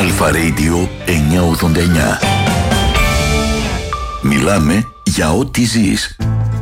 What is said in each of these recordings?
Αλφα Radio 989. Μιλάμε για ό,τι ζεις.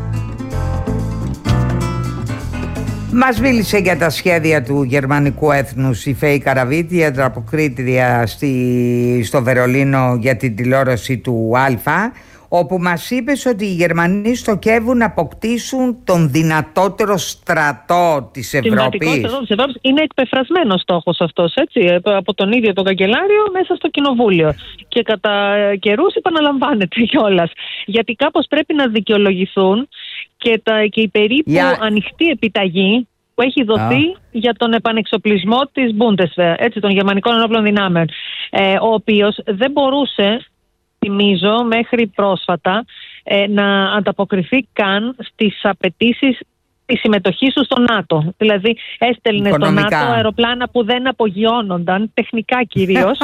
Μας μίλησε για τα σχέδια του γερμανικού έθνους η Φέη Καραβίτη, η ανταποκρίτρια στο Βερολίνο για την τηλεόραση του Αλφα, όπου μας είπες ότι οι Γερμανοί στοχεύουν να αποκτήσουν τον δυνατότερο στρατό της Ευρώπης. Στρατό της Ευρώπης. Είναι εκπεφρασμένος στόχος αυτός, έτσι, από τον ίδιο τον καγκελάριο μέσα στο κοινοβούλιο. Και κατά καιρούς επαναλαμβάνεται κιόλας. Γιατί κάπως πρέπει να δικαιολογηθούν και η περίπου ανοιχτή επιταγή που έχει δοθεί για τον επανεξοπλισμό της Bundeswehr, έτσι, των γερμανικών ενόπλων δυνάμεων, ο οποίος δεν μπορούσε, θυμίζω, μέχρι πρόσφατα να ανταποκριθεί καν στις απαιτήσεις της συμμετοχής του στο ΝΑΤΟ. Δηλαδή έστελνε στο ΝΑΤΟ αεροπλάνα που δεν απογειώνονταν, τεχνικά κυρίως,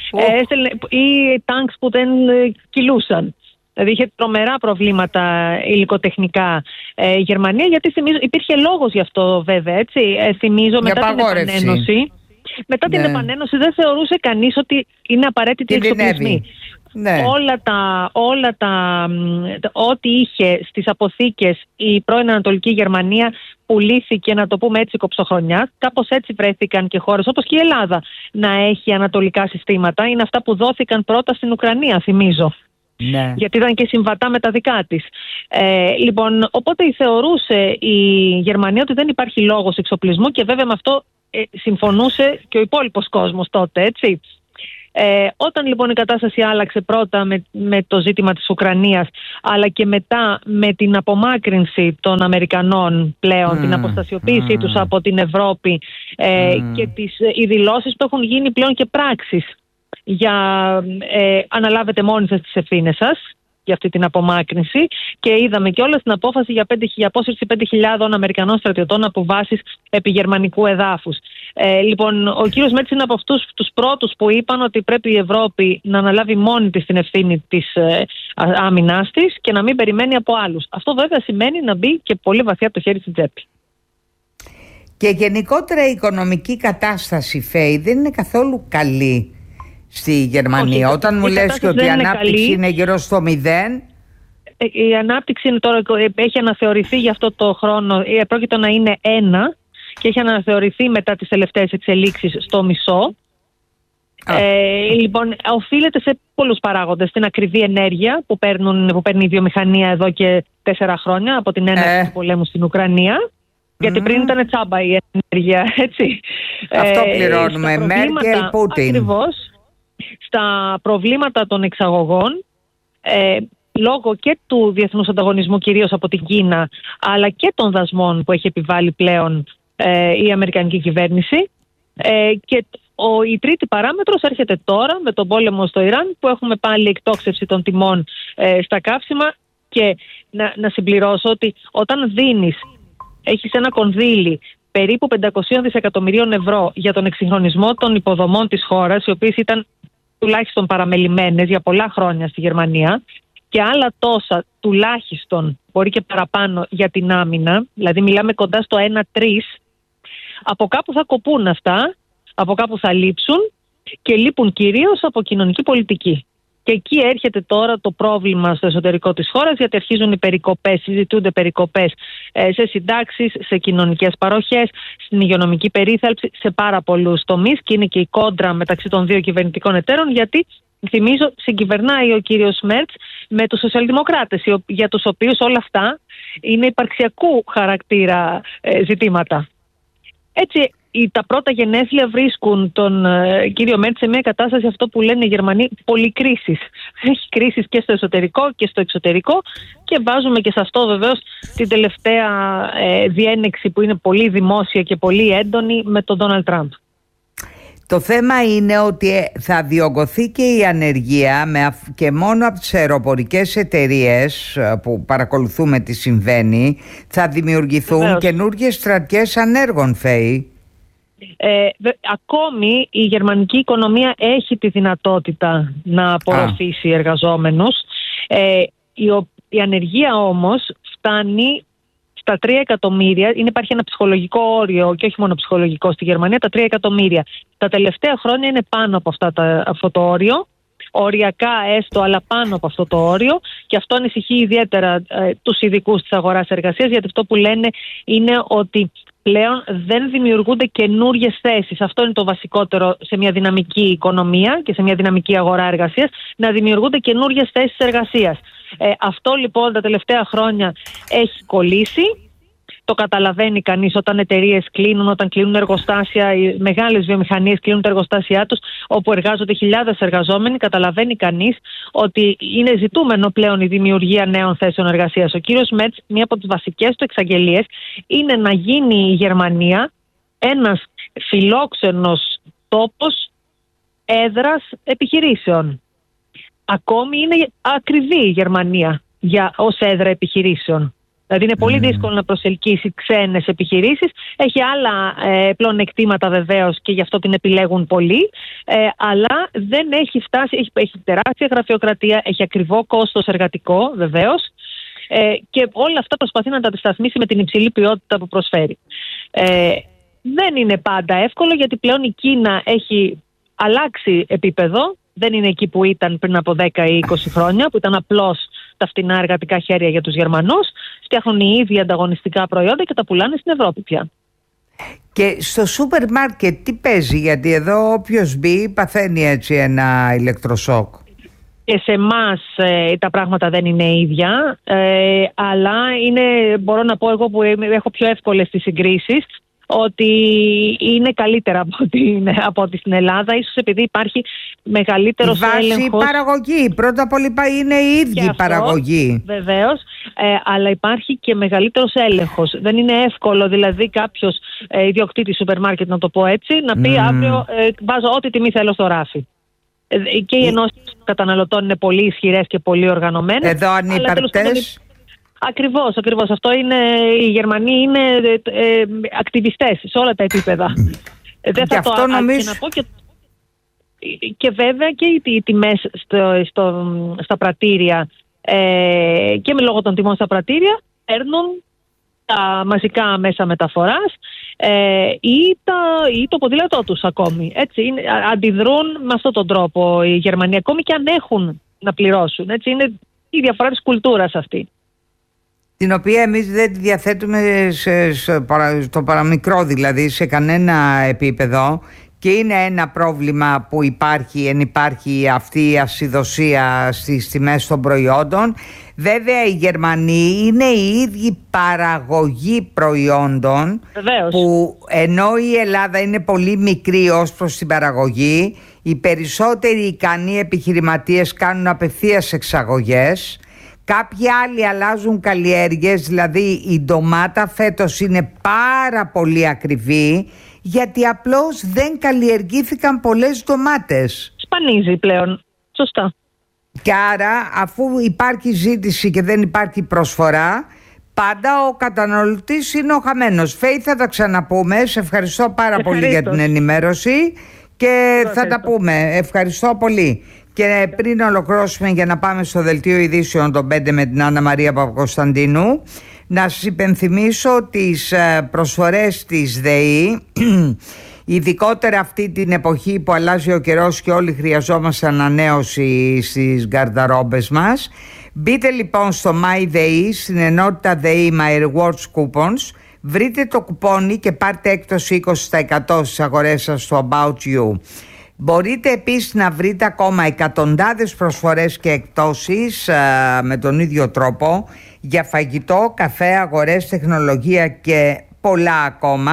ή τάγκς που δεν κυλούσαν. Δηλαδή είχε τρομερά προβλήματα υλικοτεχνικά η Γερμανία, γιατί θυμίζω, υπήρχε λόγος γι' αυτό βέβαια, έτσι. Θυμίζω μετά την επανένωση. Μετά την επανένωση δεν θεωρούσε κανείς ότι είναι απαραίτητη η εξοπλισμή. Ναι. Ό,τι είχε στις αποθήκες η πρώην Ανατολική Γερμανία πουλήθηκε, να το πούμε έτσι, κοψοχρονιά. Κάπως έτσι βρέθηκαν και χώρες όπως και η Ελλάδα να έχει ανατολικά συστήματα. Είναι αυτά που δόθηκαν πρώτα στην Ουκρανία, θυμίζω. Ναι. Γιατί ήταν και συμβατά με τα δικά της. Λοιπόν, οπότε θεωρούσε η Γερμανία ότι δεν υπάρχει λόγος εξοπλισμού και βέβαια με αυτό συμφωνούσε και ο υπόλοιπος κόσμος τότε, έτσι. Όταν λοιπόν η κατάσταση άλλαξε πρώτα με το ζήτημα της Ουκρανίας, αλλά και μετά με την απομάκρυνση των Αμερικανών πλέον, την αποστασιοποίησή τους από την Ευρώπη και οι δηλώσεις που έχουν γίνει πλέον και πράξεις για αναλάβετε μόνοι σας τις ευθύνες σας για αυτή την απομάκρυνση, και είδαμε και όλα στην απόφαση για απόσυρση 5.000 Αμερικανών στρατιωτών από βάσεις επιγερμανικού εδάφους. Λοιπόν, ο κύριος Μέρτς είναι από αυτούς τους πρώτους που είπαν ότι πρέπει η Ευρώπη να αναλάβει μόνη της την ευθύνη της άμυνάς της και να μην περιμένει από άλλους. Αυτό βέβαια σημαίνει να μπει και πολύ βαθιά το χέρι στην τσέπη. Και γενικότερα η οικονομική κατάσταση, Φέη, δεν είναι καθόλου καλή στη Γερμανία. Όταν μου λες και ότι η ανάπτυξη είναι γύρω στο 0. Η ανάπτυξη τώρα έχει αναθεωρηθεί για αυτό το χρόνο. Πρόκειται να είναι 1 και έχει αναθεωρηθεί μετά τις τελευταίες εξελίξεις στο μισό. Λοιπόν, οφείλεται σε πολλούς παράγοντες. Στην ακριβή ενέργεια που παίρνει η βιομηχανία εδώ και 4 χρόνια από την έναρξη του πολέμου στην Ουκρανία. Γιατί πριν ήταν τσάμπα η ενέργεια, έτσι. Αυτό πληρώνουμε. Μέρκελ, Πούτιν. Ακριβώς. Στα προβλήματα των εξαγωγών, λόγω και του διεθνούς ανταγωνισμού κυρίως από την Κίνα, αλλά και των δασμών που έχει επιβάλει πλέον η αμερικανική κυβέρνηση, και η τρίτη παράμετρος έρχεται τώρα με τον πόλεμο στο Ιράν, που έχουμε πάλι εκτόξευση των τιμών στα καύσιμα. Και να συμπληρώσω ότι όταν έχεις ένα κονδύλι περίπου 500 δισεκατομμυρίων ευρώ για τον εξυγχρονισμό των υποδομών της χώρας, οι οποίες ήταν τουλάχιστον παραμελημένες για πολλά χρόνια στη Γερμανία, και άλλα τόσα τουλάχιστον, μπορεί και παραπάνω, για την άμυνα, δηλαδή μιλάμε κοντά στο 1-3, από κάπου θα κοπούν αυτά, από κάπου θα λείψουν, και λείπουν κυρίως από κοινωνική πολιτική. Και εκεί έρχεται τώρα το πρόβλημα στο εσωτερικό της χώρας, γιατί αρχίζουν οι περικοπές, συζητούνται περικοπές σε συντάξεις, σε κοινωνικές παροχές, στην υγειονομική περίθαλψη, σε πάρα πολλούς τομείς, και είναι και η κόντρα μεταξύ των δύο κυβερνητικών εταίρων, γιατί θυμίζω συγκυβερνάει ο κύριος Μέρτς με τους σοσιαλδημοκράτες, για τους οποίους όλα αυτά είναι υπαρξιακού χαρακτήρα ζητήματα. Έτσι, τα πρώτα γενέθλια βρίσκουν τον κύριο Μέρτς σε μια κατάσταση, αυτό που λένε οι Γερμανοί, πολυκρίσεις. Έχει κρίσεις και στο εσωτερικό και στο εξωτερικό, και βάζουμε και σε αυτό βεβαίως την τελευταία διένεξη που είναι πολύ δημόσια και πολύ έντονη με τον Ντόναλντ Τραμπ. Το θέμα είναι ότι θα διωγγωθεί και η ανεργία και μόνο από τις αεροπορικές εταιρείες που παρακολουθούμε τι συμβαίνει θα δημιουργηθούν καινούργιες στρατιές ανέργων, Φέη. Ακόμη η γερμανική οικονομία έχει τη δυνατότητα να απορροφήσει εργαζόμενους. Η ανεργία όμως φτάνει στα 3 εκατομμύρια, υπάρχει ένα ψυχολογικό όριο και όχι μόνο ψυχολογικό στη Γερμανία, τα 3 εκατομμύρια. Τα τελευταία χρόνια είναι πάνω από αυτό το όριο, οριακά έστω, αλλά πάνω από αυτό το όριο, και αυτό ανησυχεί ιδιαίτερα τους ειδικούς της αγοράς εργασίας, γιατί αυτό που λένε είναι ότι πλέον δεν δημιουργούνται καινούριες θέσεις. Αυτό είναι το βασικότερο σε μια δυναμική οικονομία και σε μια δυναμική αγορά εργασίας, να δημιουργούνται καινούριες θέσεις εργασίας. Αυτό λοιπόν τα τελευταία χρόνια έχει κολλήσει. Το καταλαβαίνει κανείς όταν εταιρείες κλείνουν, όταν κλείνουν εργοστάσια, οι μεγάλες βιομηχανίες κλείνουν τα εργοστάσια τους, όπου εργάζονται χιλιάδες εργαζόμενοι. Καταλαβαίνει κανείς ότι είναι ζητούμενο πλέον η δημιουργία νέων θέσεων εργασίας. Ο κύριος Μέρτς, μία από τις βασικές του εξαγγελίες είναι να γίνει η Γερμανία ένας φιλόξενος τόπος έδρας επιχειρήσεων. Ακόμη είναι ακριβή η Γερμανία ως έδρα επιχειρήσεων. Δηλαδή είναι πολύ δύσκολο να προσελκύσει ξένες επιχειρήσεις. Έχει άλλα πλεονεκτήματα βεβαίως και γι' αυτό την επιλέγουν πολλοί. Αλλά δεν έχει φτάσει, έχει τεράστια γραφειοκρατία, έχει ακριβό κόστος εργατικό βεβαίως. Και όλα αυτά προσπαθεί να τα αντισταθμίσει με την υψηλή ποιότητα που προσφέρει. Δεν είναι πάντα εύκολο, γιατί πλέον η Κίνα έχει αλλάξει επίπεδο. Δεν είναι εκεί που ήταν πριν από 10 ή 20 χρόνια, που ήταν απλώς τα φτηνά εργατικά χέρια για τους Γερμανούς. Φτιάχνουν οι ίδιοι ανταγωνιστικά προϊόντα και τα πουλάνε στην Ευρώπη πια. Και στο σούπερ μάρκετ τι παίζει? Γιατί εδώ όποιος μπει παθαίνει έτσι ένα ηλεκτροσόκ. Και σε εμάς τα πράγματα δεν είναι ίδια, αλλά μπορώ να πω εγώ που έχω πιο εύκολες τις συγκρίσεις, ότι είναι καλύτερα από ό,τι στην Ελλάδα, ίσως επειδή υπάρχει μεγαλύτερος έλεγχος. Η βάση παραγωγή, πρώτα απ' όλα είναι η ίδια παραγωγή. Βεβαίως, αλλά υπάρχει και μεγαλύτερος έλεγχος. Δεν είναι εύκολο δηλαδή κάποιος ιδιοκτήτης σούπερ μάρκετ, να το πω έτσι, να πει αύριο βάζω ό,τι τιμή θέλω στο ράφι. Και οι ενώσεις καταναλωτών είναι πολύ ισχυρές και πολύ οργανωμένες. Εδώ ανύπαρκτες. Ακριβώς. Αυτό είναι, οι Γερμανοί είναι ακτιβιστές σε όλα τα επίπεδα. Δεν θα το νομίζω... να πω και βέβαια και οι τιμές στα πρατήρια και λόγω των τιμών στα πρατήρια παίρνουν τα μαζικά μέσα μεταφοράς ή το ποδήλατό τους ακόμη. Έτσι, αντιδρούν με αυτόν τον τρόπο οι Γερμανοί, ακόμη και αν έχουν να πληρώσουν. Έτσι, είναι η διαφορά της κουλτούρας αυτή, την οποία εμείς δεν τη διαθέτουμε στο παραμικρό, δηλαδή σε κανένα επίπεδο, και είναι ένα πρόβλημα που υπάρχει αυτή η ασυδοσία στις τιμές των προϊόντων. Βέβαια οι Γερμανοί είναι οι ίδιοι παραγωγή προϊόντων. Βεβαίως. Που ενώ η Ελλάδα είναι πολύ μικρή ως προς την παραγωγή, οι περισσότεροι ικανοί επιχειρηματίες κάνουν απευθείας εξαγωγές. Κάποιοι άλλοι αλλάζουν καλλιέργειες, δηλαδή η ντομάτα φέτος είναι πάρα πολύ ακριβή, γιατί απλώς δεν καλλιεργήθηκαν πολλές ντομάτες. Σπανίζει πλέον, σωστά. Και άρα αφού υπάρχει ζήτηση και δεν υπάρχει προσφορά, πάντα ο καταναλωτής είναι ο χαμένος. Φέη, θα τα ξαναπούμε, σε ευχαριστώ πάρα πολύ για την ενημέρωση και θα τα πούμε. Ευχαριστώ πολύ. Και πριν ολοκληρώσουμε για να πάμε στο δελτίο ειδήσεων των 5 με την Άννα Μαρία Παπακοσταντίνου, να σας υπενθυμίσω τις προσφορές της ΔΕΗ, ειδικότερα αυτή την εποχή που αλλάζει ο καιρός και όλοι χρειαζόμαστε ανανέωση στις γκαρνταρόμπες μας. Μπείτε λοιπόν στο MyDEI, στην ενότητα ΔΕΗ My Rewards Coupons, βρείτε το κουπόνι και πάρτε έκπτωση 20% στις αγορές σας στο About You. Μπορείτε επίσης να βρείτε ακόμα εκατοντάδες προσφορές και εκπτώσεις με τον ίδιο τρόπο για φαγητό, καφέ, αγορές, τεχνολογία και πολλά ακόμα.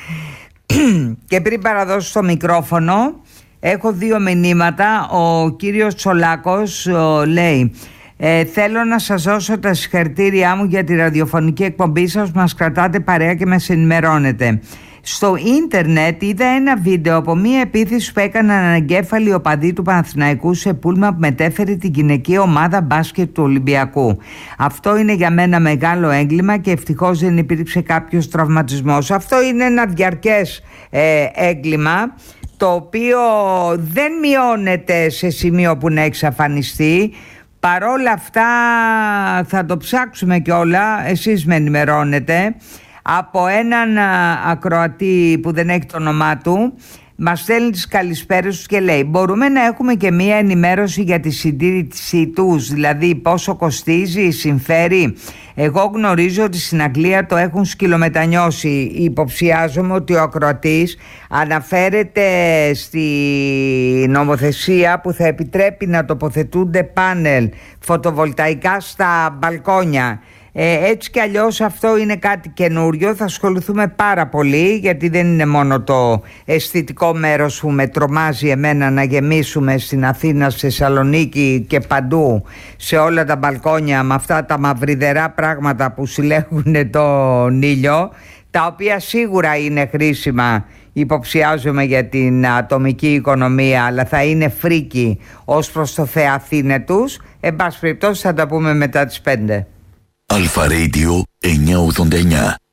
Και πριν παραδώσω το μικρόφωνο, έχω 2 μηνύματα. Ο κύριος Τσολάκος λέει: θέλω να σας δώσω τα συγχαρητήριά μου για τη ραδιοφωνική εκπομπή σας, μας κρατάτε παρέα και μας ενημερώνετε. Στο ίντερνετ είδα ένα βίντεο από μία επίθεση που έκαναν αναγκέφαλοι οπαδοί του Παναθηναϊκού σε πούλμα που μετέφερε την γυναική ομάδα μπάσκετ του Ολυμπιακού. Αυτό είναι για μένα μεγάλο έγκλημα και ευτυχώς δεν υπήρξε κάποιος τραυματισμός. Αυτό είναι ένα διαρκές έγκλημα, το οποίο δεν μειώνεται σε σημείο που να εξαφανιστεί. Παρόλα αυτά θα το ψάξουμε κιόλα, εσείς με ενημερώνετε. Από έναν ακροατή που δεν έχει το όνομά του, μας στέλνει τις καλησπέρες τους και λέει: μπορούμε να έχουμε και μία ενημέρωση για τη συντήρησή τους, δηλαδή πόσο κοστίζει, συμφέρει? Εγώ γνωρίζω ότι στην Αγγλία το έχουν σκυλομετανιώσει. Υποψιάζομαι ότι ο ακροατής αναφέρεται στη νομοθεσία που θα επιτρέπει να τοποθετούνται πάνελ φωτοβολταϊκά στα μπαλκόνια. Έτσι κι αλλιώς αυτό είναι κάτι καινούριο, θα ασχοληθούμε πάρα πολύ, γιατί δεν είναι μόνο το αισθητικό μέρος που με τρομάζει εμένα να γεμίσουμε στην Αθήνα, στη Θεσσαλονίκη και παντού σε όλα τα μπαλκόνια με αυτά τα μαυριδερά πράγματα που συλλέγουν τον ήλιο, τα οποία σίγουρα είναι χρήσιμα, υποψιάζομαι, για την ατομική οικονομία, αλλά θα είναι φρίκι ως προς το θεαθήνε τους. Εν πάση περιπτώσει θα τα πούμε μετά τις 5. Αλφα Radio 989.